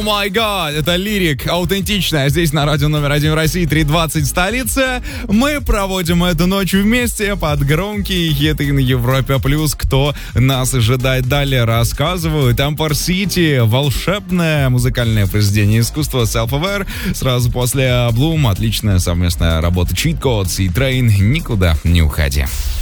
май гад, это лирик, аутентичная, здесь на радио номер 1 в России, 3:20 столица. Мы проводим эту ночь вместе под громкие хиты на Европе+. Кто нас ожидает далее, рассказываю. Темпор Сити, волшебное музыкальное произведение искусства Self-Aware. Сразу после Bloom отличная совместная работа Cheat Codes и Train. Никуда не уходи.